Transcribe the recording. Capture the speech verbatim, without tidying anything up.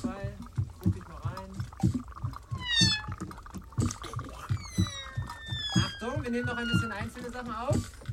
zwei. Guck dich mal rein. Achtung, wir nehmen noch ein bisschen einzelne Sachen auf.